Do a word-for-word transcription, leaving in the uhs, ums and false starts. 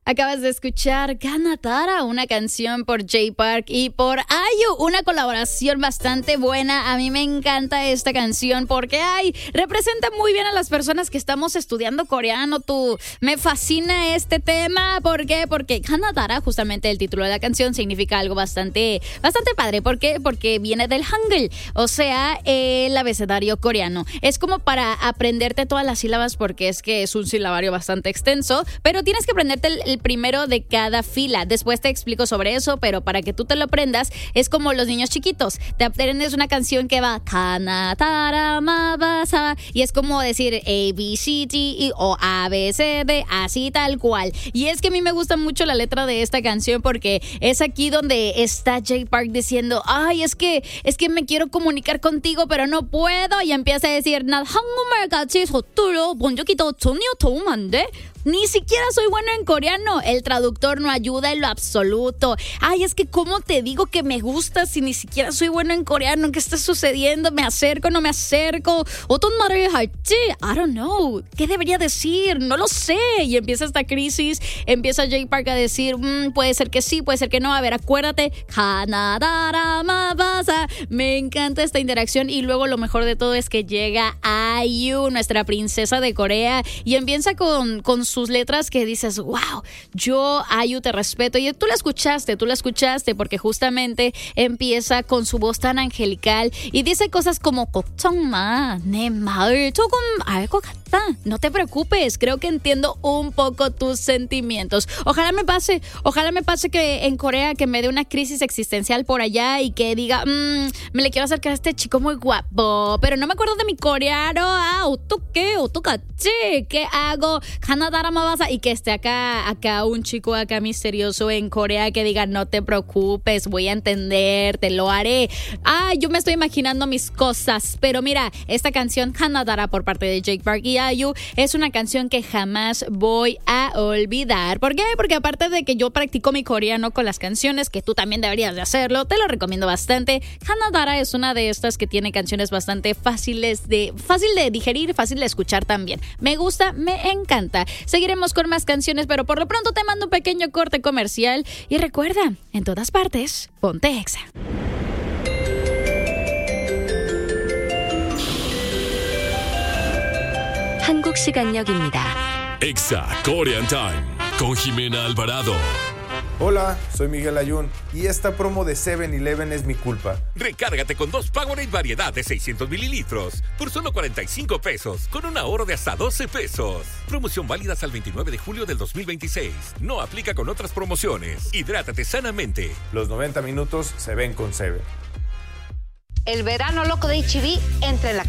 Acabas de escuchar Ganatara, una canción por Jay Park y por Ayu, una colaboración bastante buena. A mí me encanta esta canción porque ay, representa muy bien a las personas que estamos estudiando coreano. Tú, me fascina este tema. ¿Por qué? Porque Ganatara, justamente el título de la canción, significa algo bastante, bastante padre. ¿Por qué? Porque viene del Hangul, o sea, el abecedario coreano. Es como para aprenderte todas las sílabas porque es que es un silabario bastante extenso, pero tienes que aprenderte el, el primero de cada fila. Después te explico sobre eso, pero para que tú te lo aprendas es como los niños chiquitos. Te aprendes una canción que va Kanatara Mabasa y es como decir A, B, C, D, E o A, B, C, D, así tal cual. Y es que a mí me gusta mucho la letra de esta canción porque es aquí donde está Jay Park diciendo, ay, es que es que me quiero comunicar contigo, pero no puedo. Y empieza a decir, 난 한국말 같이 서툴러 본 적이 더 전혀 도움 안 돼. Ni siquiera soy bueno en coreano. El traductor no ayuda en lo absoluto. Ay, es que ¿cómo te digo que me gusta si ni siquiera soy bueno en coreano? ¿Qué está sucediendo? ¿Me acerco? ¿No me acerco? ¿어떤 말을 할지? I don't know. ¿Qué debería decir? No lo sé. Y empieza esta crisis. Empieza Jay Park a decir, mmm, puede ser que sí, puede ser que no. A ver, acuérdate. Hanadara Mabasa. Me encanta esta interacción. Y luego lo mejor de todo es que llega Ayu, nuestra princesa de Corea, y empieza con, con sus letras que dices, wow, yo Ayu te respeto. Y tú la escuchaste, tú la escuchaste porque justamente empieza con su voz tan angelical y dice cosas como 걱정 마, 내 마을 조금 알 것 같다. No te preocupes, creo que entiendo un poco tus sentimientos. Ojalá me pase, ojalá me pase que en Corea que me dé una crisis existencial por allá y que diga, mmm, me le quiero acercar a este chico muy guapo, pero no me acuerdo de mi coreano. Ah, ¿qué? ¿Qué? ¿Qué hago? Canadá y que esté acá, acá un chico acá misterioso en Corea que diga, no te preocupes, voy a entender, te lo haré. Ah, yo me estoy imaginando mis cosas, pero mira, esta canción Hanadara por parte de Jay Park y Ayu es una canción que jamás voy a olvidar. ¿Por qué? Porque aparte de que yo practico mi coreano con las canciones, que tú también deberías de hacerlo, te lo recomiendo bastante. Hanadara es una de estas que tiene canciones bastante fáciles de, fácil de digerir, fácil de escuchar también. Me gusta, me encanta. Seguiremos con más canciones, pero por lo pronto te mando un pequeño corte comercial. Y recuerda, en todas partes, ponte Exa. 한국 시간역입니다. Exa Korean Time con Jimena Alvarado. Hola, soy Miguel Ayun y esta promo de seven eleven es mi culpa. Recárgate con dos Powerade variedad de seiscientos mililitros por solo cuarenta y cinco pesos con un ahorro de hasta doce pesos. Promoción válida hasta el veintinueve de julio del dos mil veintiséis. No aplica con otras promociones. Hidrátate sanamente. Los noventa minutos se ven con Seven. El verano loco de H E B entra en la